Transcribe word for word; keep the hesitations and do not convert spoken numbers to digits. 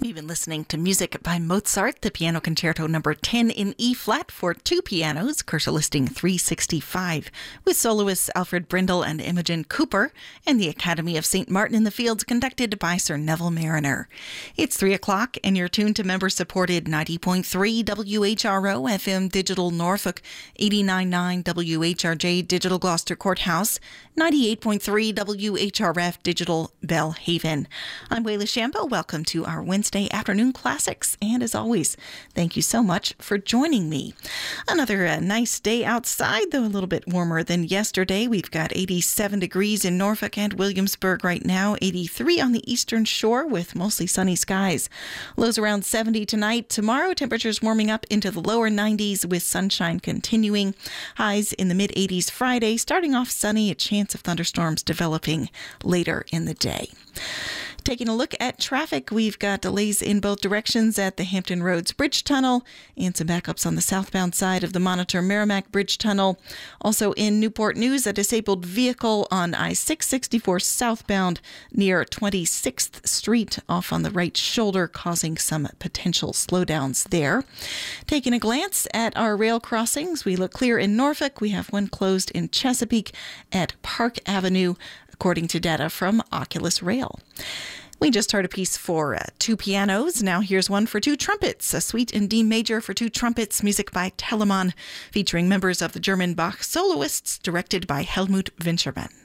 We've been listening to music by Mozart, the Piano Concerto number ten in E-flat for two pianos, Korsel listing three sixty-five, with soloists Alfred Brindle and Imogen Cooper, and the Academy of Saint Martin in the Fields conducted by Sir Neville Mariner. It's three o'clock and you're tuned to member-supported ninety point three W H R O F M Digital Norfolk, eighty-nine point nine W H R J Digital Gloucester Courthouse, ninety-eight point three W H R F Digital Bellhaven. I'm Wayla Shambo. Welcome to our Wednesday afternoon classics, and as always, thank you so much for joining me. Another uh, nice day outside, though a little bit warmer than yesterday. We've got eighty-seven degrees in Norfolk and Williamsburg right now, eighty-three on the eastern shore with mostly sunny skies. Lows around seventy tonight. Tomorrow, temperatures warming up into the lower nineties with sunshine continuing. Highs in the mid eighties Friday, starting off sunny, a chance of thunderstorms developing later in the day. Taking a look at traffic, we've got delays in both directions at the Hampton Roads Bridge Tunnel and some backups on the southbound side of the Monitor Merrimack Bridge Tunnel. Also in Newport News, a disabled vehicle on I six sixty-four southbound near twenty-sixth Street off on the right shoulder, causing some potential slowdowns there. Taking a glance at our rail crossings, we look clear in Norfolk. We have one closed in Chesapeake at Park Avenue, according to data from Oculus Rail. We just heard a piece for uh, two pianos. Now here's one for two trumpets, a suite in D major for two trumpets, music by Telemann, featuring members of the German Bach soloists, directed by Helmut Winschermann.